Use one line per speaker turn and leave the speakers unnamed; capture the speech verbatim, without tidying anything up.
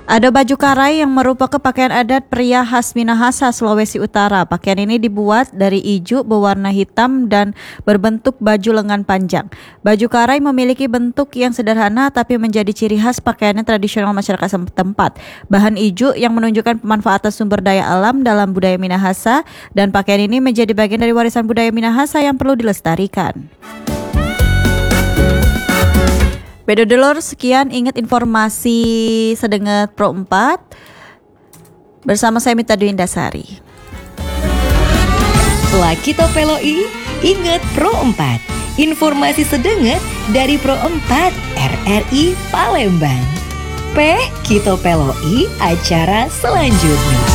Ada baju karai yang merupakan pakaian adat pria khas Minahasa, Sulawesi Utara. Pakaian ini dibuat dari ijuk berwarna hitam dan berbentuk baju lengan panjang. Baju karai memiliki bentuk yang sederhana tapi menjadi ciri khas pakaiannya tradisional masyarakat setempat. Bahan ijuk yang menunjukkan pemanfaatan sumber daya alam dalam budaya Minahasa, dan pakaian ini menjadi bagian dari warisan budaya Minahasa yang perlu dilestarikan. Bedodolor, sekian ingat informasi Sedenget Pro empat bersama saya Mita Dwi Indasari.
Lakito Peloi, ingat Pro empat. Informasi sedenget dari Pro empat R R I Palembang. P Kito Peloi, acara selanjutnya.